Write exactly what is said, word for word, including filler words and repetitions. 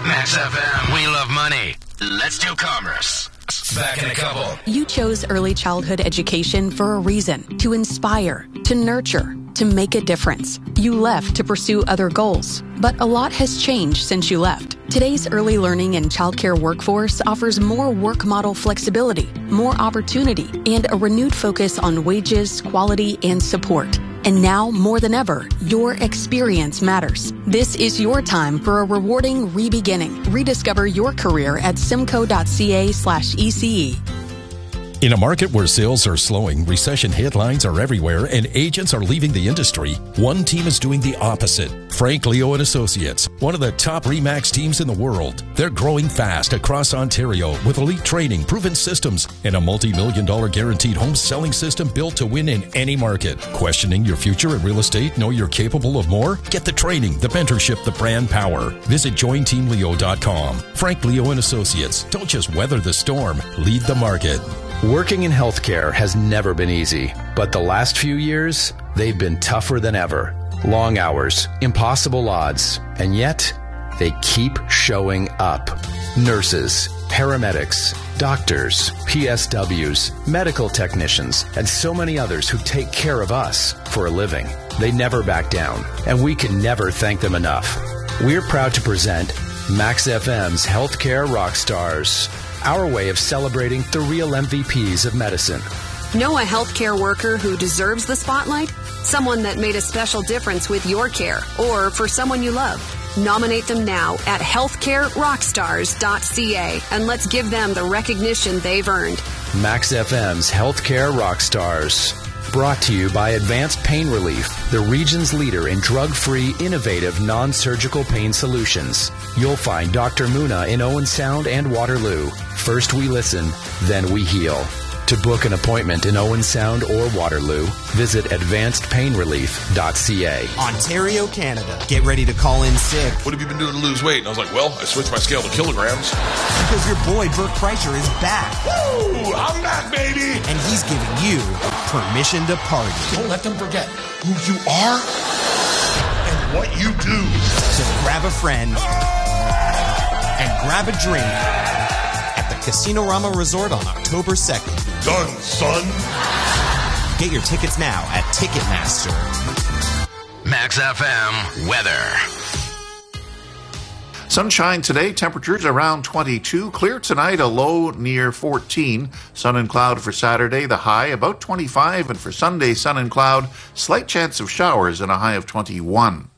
Max F M. We love money. Let's do commerce. Back in a couple. You chose early childhood education for a reason. To inspire, to nurture, to make a difference. You left to pursue other goals. But a lot has changed since you left. Today's early learning and childcare workforce offers more work model flexibility, more opportunity, and a renewed focus on wages, quality, and support. And now, more than ever, your experience matters. This is your time for a rewarding re-beginning. Rediscover your career at simco.ca slash ECE. In a market where sales are slowing, recession headlines are everywhere, and agents are leaving the industry, one team is doing the opposite. Frank Leo and Associates, one of the top RE/MAX teams in the world. They're growing fast across Ontario with elite training, proven systems, and a multi-million dollar guaranteed home selling system built to win in any market. Questioning your future in real estate? Know you're capable of more? Get the training, the mentorship, the brand power. Visit join team leo dot com. Frank Leo and Associates. Don't just weather the storm, lead the market. Working in healthcare has never been easy, but the last few years, they've been tougher than ever. Long hours, impossible odds, and yet they keep showing up. Nurses, paramedics, doctors, P S Ws, medical technicians, and so many others who take care of us for a living. They never back down, and we can never thank them enough. We're proud to present Max F M's Healthcare Rockstars, our way of celebrating the real M V Ps of medicine. Know a healthcare worker who deserves the spotlight? Someone that made a special difference with your care or for someone you love. Nominate them now at healthcare rockstars dot c a and let's give them the recognition they've earned. Max F M's Healthcare Rockstars. Brought to you by Advanced Pain Relief, the region's leader in drug-free, innovative, non-surgical pain solutions. You'll find Doctor Muna in Owen Sound and Waterloo. First we listen, then we heal. To book an appointment in Owen Sound or Waterloo, visit advanced pain relief dot c a. Ontario, Canada. Get ready to call in sick. What have you been doing to lose weight? And I was like, well, I switched my scale to kilograms. Because your boy, Bert Kreischer, is back. Woo! I'm back, baby! And he's giving you permission to party. Don't let them forget who you are and what you do. So grab a friend and grab a drink at the Casino Rama Resort on October second. Done, son. Get your tickets now at Ticketmaster. Max F M weather. Sunshine today, temperatures around twenty-two. Clear tonight, a low near fourteen. Sun and cloud for Saturday, the high about twenty-five. And for Sunday, sun and cloud, slight chance of showers and a high of twenty-one.